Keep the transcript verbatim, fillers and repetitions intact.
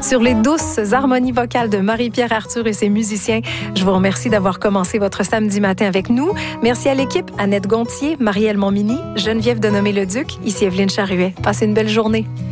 sur les douces harmonies vocales de Marie-Pierre Arthur et ses musiciens. Je vous remercie d'avoir commencé votre samedi matin avec nous. Merci à l'équipe, Annette Gontier, Marie-Èle Montminy, Geneviève Denomé-Leduc, ici Evelyne Charruet. Passez une belle journée.